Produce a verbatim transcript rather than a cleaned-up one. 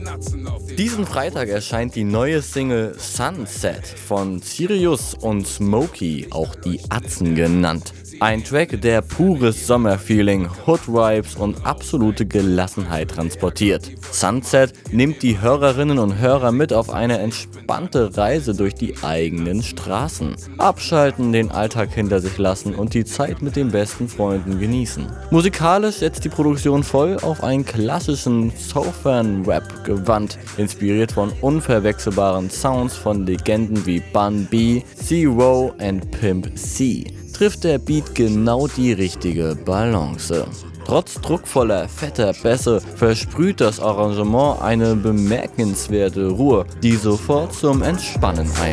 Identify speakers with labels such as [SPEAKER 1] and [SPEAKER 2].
[SPEAKER 1] Diesen Freitag erscheint die neue Single Sunset von Sirius und Smokey, auch die Atzen genannt. Ein Track, der pures Sommerfeeling, Hood-Vibes und absolute Gelassenheit transportiert. Sunset nimmt die Hörerinnen und Hörer mit auf eine entspannte Reise durch die eigenen Straßen. Abschalten, den Alltag hinter sich lassen und die Zeit mit den besten Freunden genießen. Musikalisch setzt die Produktion voll auf einen klassischen Southern-Rap gewandt, inspiriert von unverwechselbaren Sounds von Legenden wie Bun B, C-Row und Pimp C. Trifft der Beat genau die richtige Balance. Trotz druckvoller, fetter Bässe versprüht das Arrangement eine bemerkenswerte Ruhe, die sofort zum Entspannen einlädt.